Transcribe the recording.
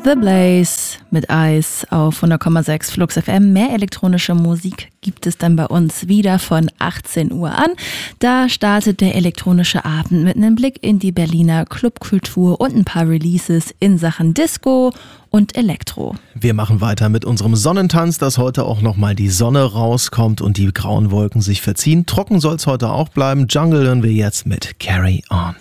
The Blaze mit Eis auf 100,6 Flux FM. Mehr elektronische Musik gibt es dann bei uns wieder von 18 Uhr an. Da startet der elektronische Abend mit einem Blick in die Berliner Clubkultur und ein paar Releases in Sachen Disco und Elektro. Wir machen weiter mit unserem Sonnentanz, dass heute auch nochmal die Sonne rauskommt und die grauen Wolken sich verziehen. Trocken soll es heute auch bleiben. Jungle hören wir jetzt mit Carry On.